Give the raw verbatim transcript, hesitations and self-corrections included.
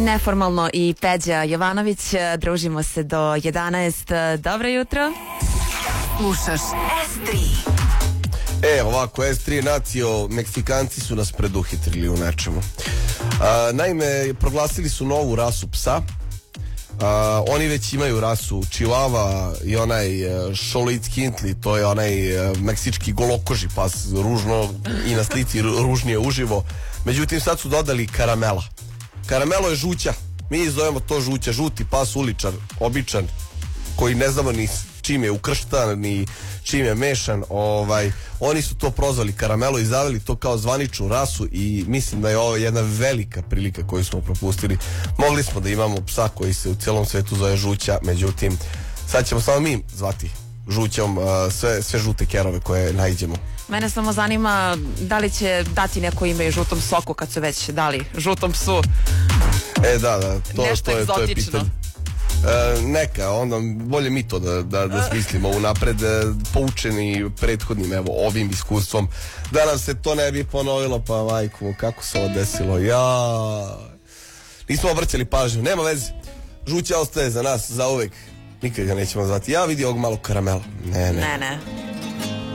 Neformalno i Peđa Jovanović, družimo se do jedanaest. Dobro jutro. Slušaš S tri. E, ovako, S tri nacio, Meksikanci su nas preduhitrili u nečemu. A, naime, proglasili su novu rasu psa. A, oni već imaju rasu Chihuahua i onaj Šolitz Kintli, to je onaj a, meksički golokoži pas, ružno i na slici ružnije uživo. Međutim, sad su dodali Karamela. Karamelo je žuća, mi zovemo to žuća, žuti pas uličar, običan, koji ne znamo ni čim je ukrštan, ni čim je mešan. Ovaj, oni su to prozvali Karamelo i zaveli to kao zvaničnu rasu i mislim da je ovo jedna velika prilika koju smo propustili. Mogli smo da imamo psa koji se u cijelom svetu zove žuća, međutim sad ćemo samo mi zvati žućom uh, sve, sve žute kerove koje naiđemo. Mene samo zanima da li će dati neko ime i žutom soku kad su već dali žutom psu. E da, da, to, nešto to je, to je pitanje. E, neka, onda bolje mi to da, da, da smislimo unapred, e, poučeni prethodnim, evo, ovim iskustvom, da nam se to ne bi ponovilo. Pa majku, kako se ovo desilo, ja nismo obrćali pažnju, nema veze, žuća ostaje za nas, za uvek, nikad ga nećemo zvati. Ja vidi ovog malog Karamela. Ne, ne, ne, ne.